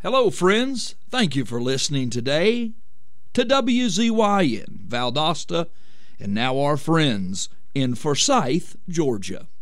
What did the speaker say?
Hello, friends. Thank you for listening today to WZYN, Valdosta, and now our friends in Forsyth, Georgia.